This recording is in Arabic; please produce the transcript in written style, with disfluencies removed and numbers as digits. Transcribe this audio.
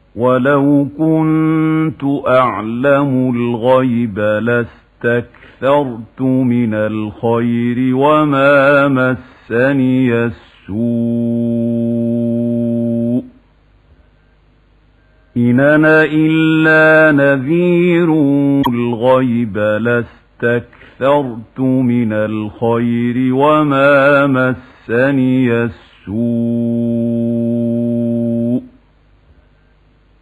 ولو كنت أعلم الغيب لاستكثرت من الخير وما مسني السوء إن أنا إلا نذير الغيب لاستكثرت من الخير وما مسني السوء